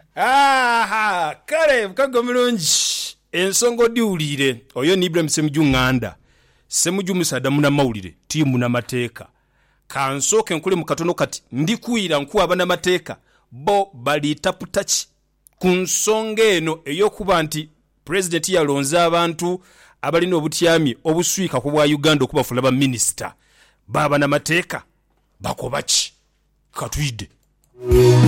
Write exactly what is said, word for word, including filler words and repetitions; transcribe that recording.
aha kale kago mulungi ensongo diulire oyo ni Ibrahim Ssemujju Nganda Ssemujju Musada muna mawulire timu na mateeka kansoke nkule mukatono kati ndikuira nku abana mateeka bo bali taputachi kunsonga eno eyokuba nti president yalonza abantu abalina obutyami obuswika ku bwa Uganda okubafula ba minister baba na mateeka bakobachi katwide